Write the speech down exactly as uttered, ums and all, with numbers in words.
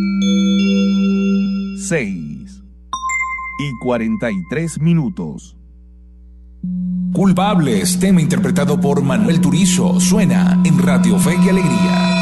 seis y cuarenta y tres minutos. Culpables, tema interpretado por Manuel Turizo, suena en Radio Fe y Alegría.